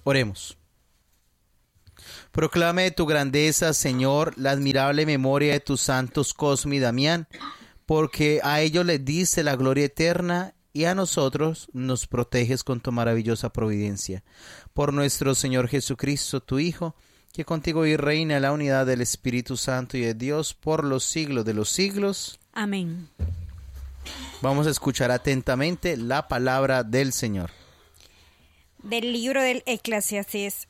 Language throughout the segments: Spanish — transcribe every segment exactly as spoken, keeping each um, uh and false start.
Oremos. Proclame tu grandeza, Señor, la admirable memoria de tus santos Cosme y Damián, porque a ellos les diste la gloria eterna y a nosotros nos proteges con tu maravillosa providencia. Por nuestro Señor Jesucristo, tu Hijo, que contigo y reina en la unidad del Espíritu Santo y de Dios por los siglos de los siglos. Amén. Vamos a escuchar atentamente la palabra del Señor. Del libro del Eclesiastés.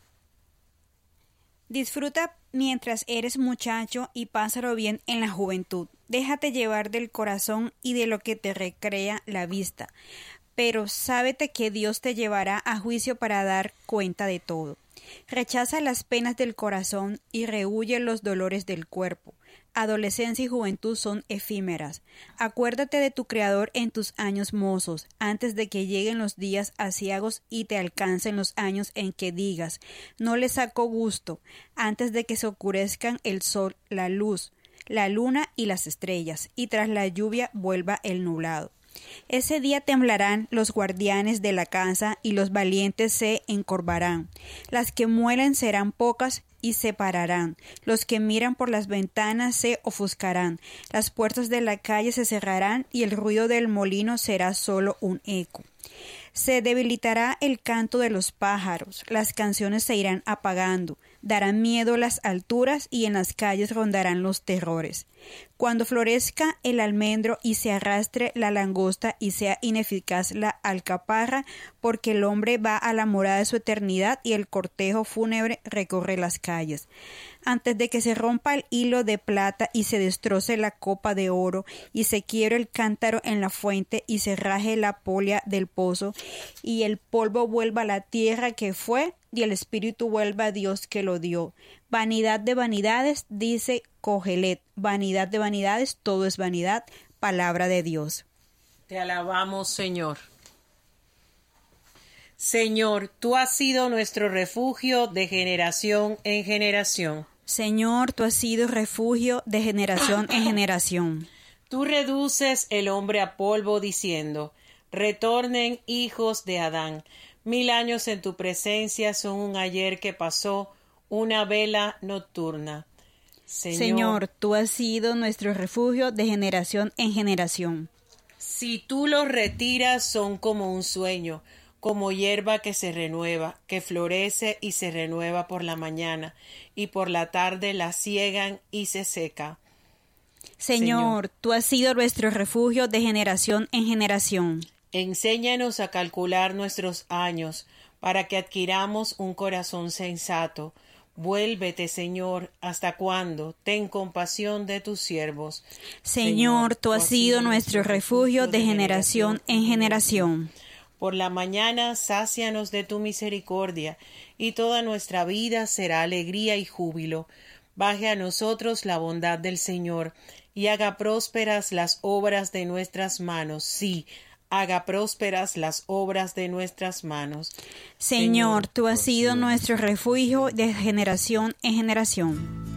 Disfruta mientras eres muchacho y pásalo bien en la juventud. Déjate llevar del corazón y de lo que te recrea la vista. Pero sábete que Dios te llevará a juicio para dar cuenta de todo. Rechaza las penas del corazón y rehúye los dolores del cuerpo. Adolescencia y juventud son efímeras. Acuérdate de tu Creador en tus años mozos, antes de que lleguen los días aciagos y te alcancen los años en que digas, no le saco gusto, antes de que se oscurezcan el sol, la luz, la luna y las estrellas, y tras la lluvia vuelva el nublado. Ese día temblarán los guardianes de la casa y los valientes se encorvarán. Las que muelen serán pocas y se pararán. Los que miran por las ventanas se ofuscarán. Las puertas de la calle se cerrarán y el ruido del molino será solo un eco. Se debilitará el canto de los pájaros, las canciones se irán apagando, darán miedo las alturas y en las calles rondarán los terrores. Cuando florezca el almendro y se arrastre la langosta y sea ineficaz la alcaparra, porque el hombre va a la morada de su eternidad y el cortejo fúnebre recorre las calles. Antes de que se rompa el hilo de plata y se destroce la copa de oro y se quiebre el cántaro en la fuente y se raje la polia del pozo y el polvo vuelva a la tierra que fue y el espíritu vuelva a Dios que lo dio. Vanidad de vanidades, dice Cogelet, vanidad de vanidades, todo es vanidad, palabra de Dios. Te alabamos, Señor. Señor, tú has sido nuestro refugio de generación en generación. Señor, tú has sido refugio de generación en generación. Tú reduces el hombre a polvo diciendo, retornen hijos de Adán. Mil años en tu presencia son un ayer que pasó, una vela nocturna. Señor, Señor, tú has sido nuestro refugio de generación en generación. Si tú los retiras son como un sueño, como hierba que se renueva, que florece y se renueva por la mañana, y por la tarde la siegan y se seca. Señor, Señor, tú has sido nuestro refugio de generación en generación. Enséñanos a calcular nuestros años, para que adquiramos un corazón sensato. Vuélvete, Señor, ¿hasta cuándo? Ten compasión de tus siervos. Señor, tú has sido nuestro refugio de generación en generación. Por la mañana sácianos de tu misericordia, y toda nuestra vida será alegría y júbilo. Baje a nosotros la bondad del Señor, y haga prósperas las obras de nuestras manos. Sí, haga prósperas las obras de nuestras manos. Señor, tú has sido nuestro refugio de generación en generación.